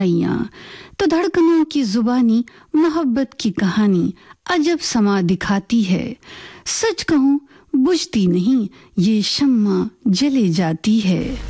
तो धड़कनों की जुबानी मोहब्बत की कहानी अजब समा दिखाती है। सच कहूं बुझती नहीं ये शम्मा जले जाती है।